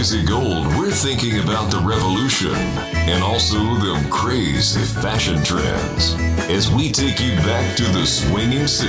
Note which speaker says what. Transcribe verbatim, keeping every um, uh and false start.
Speaker 1: Legacy Gold, we're thinking about the revolution and also them crazy fashion trends as we take you back to the swinging sixties.